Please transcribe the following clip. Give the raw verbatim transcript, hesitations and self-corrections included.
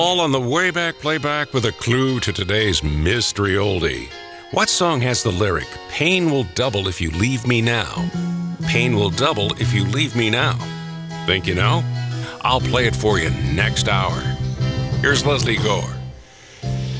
All on the way back playback with a clue to today's mystery oldie. What song has the lyric, "Pain will double if you leave me now"? Pain will double if you leave me now. Think you know? I'll play it for you next hour. Here's Leslie Gore.